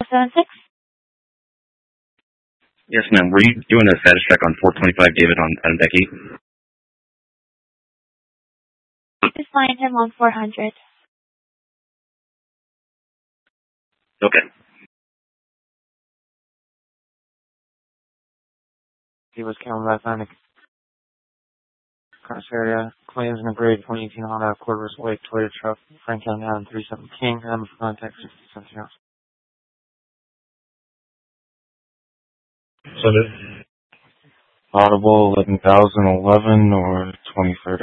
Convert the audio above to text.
076? Yes, ma'am. Were you doing a status check on 425 David on Becky? Just find him on 400. Okay. He was Camelback on the cross area. Claims in a gray 2018 Honda Accord vs. White Toyota truck. Frank County Island 37 King. Number for contact 60 else. So Audible 11,011 or 23rd.